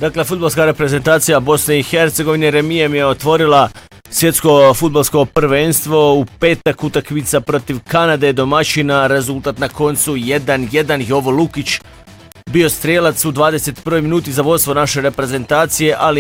Dakle, fudbalska reprezentacija Bosne i Hercegovine remijem je otvorila svjetsko fudbalsko prvenstvo. U petak utakmica protiv Kanade domaćina, rezultat na koncu 1-1. Jovo Lukić bio strijelac u 21. minuti za vodstvo naše reprezentacije, ali